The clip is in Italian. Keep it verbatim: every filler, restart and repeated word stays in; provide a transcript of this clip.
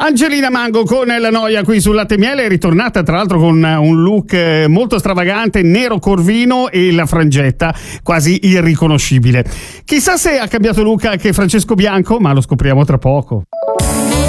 Angelina Mango con La Noia qui sul Latte e Miele, è ritornata tra l'altro con un look molto stravagante, nero corvino e la frangetta quasi irriconoscibile. Chissà se ha cambiato look anche Francesco Bianco, ma lo scopriamo tra poco.